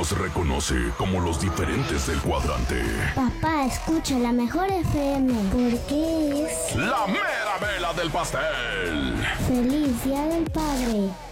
nos reconoce como los diferentes del cuadrante. Papá, escucha la mejor FM porque es La mera vela del pastel. Feliz Día del Padre.